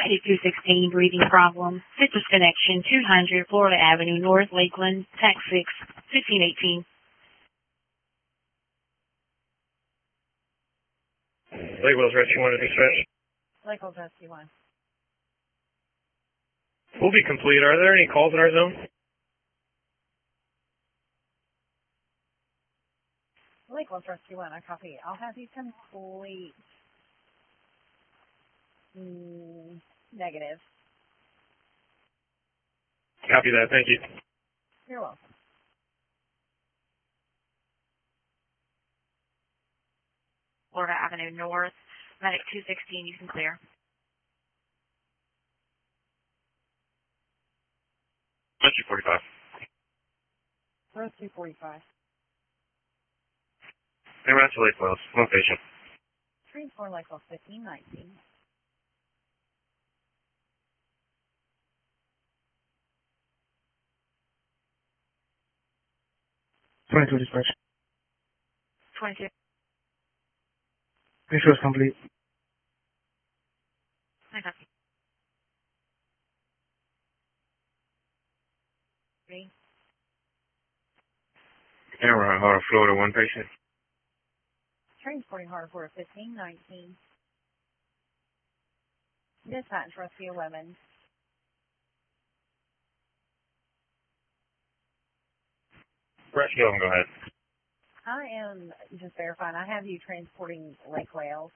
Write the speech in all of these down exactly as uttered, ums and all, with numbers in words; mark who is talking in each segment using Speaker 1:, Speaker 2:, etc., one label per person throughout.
Speaker 1: eighty-two sixteen, breathing problem. Citrus Connection, two hundred Florida Avenue North, Lakeland, tax six, fifteen eighteen.
Speaker 2: Lake Wales Rescue one to dispatch.
Speaker 3: Lake Wales Rescue one.
Speaker 2: We'll be complete. Are there any calls in our zone?
Speaker 3: Lake Wales Rescue one, I copy. I'll have you complete. Mm, negative.
Speaker 2: Copy that. Thank you.
Speaker 3: You're welcome.
Speaker 1: Florida Avenue North, Medic two sixteen, you can clear.
Speaker 2: Rescue forty-five.
Speaker 3: Rescue forty-five.
Speaker 2: Hey, Rescue Lake Wales. One patient.
Speaker 3: Transport Lake Wales fifteen nineteen.
Speaker 4: twenty-two dispatch.
Speaker 1: twenty-two.
Speaker 4: Make sure it's complete.
Speaker 1: I copy. Three.
Speaker 2: Camera, Heart of Florida, one patient.
Speaker 3: Transporting Heart of Florida fifteen nineteen. Dispatch Rescue eleven.
Speaker 2: Rescue eleven, go ahead.
Speaker 3: I am just verifying. I have you transporting Lake Wales.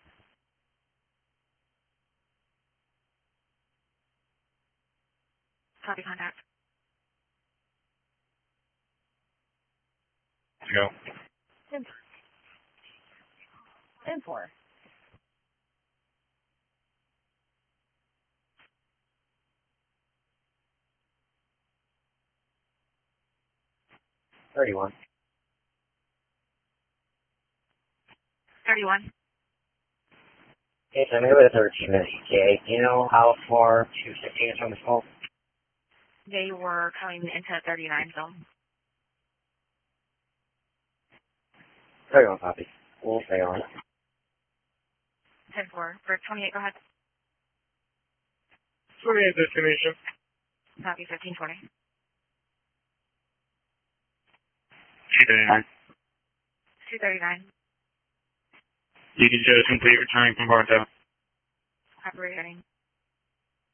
Speaker 1: Copy contact.
Speaker 2: Let's go.
Speaker 3: ten, ten four.
Speaker 5: thirty-one.
Speaker 1: thirty-one.
Speaker 5: Okay, so I'm here with a thirteen minute E T A. Do you know how far two sixteen is from the smoke?
Speaker 1: They were coming into thirty-nine zone.
Speaker 5: thirty-one copy. We'll stay on.
Speaker 1: ten four. For twenty-eight, go ahead.
Speaker 2: twenty-eight destination.
Speaker 1: Copy fifteen twenty.
Speaker 2: two thirty-nine.
Speaker 1: two thirty-nine.
Speaker 2: You can show us complete returning from Bartow.
Speaker 1: Operating.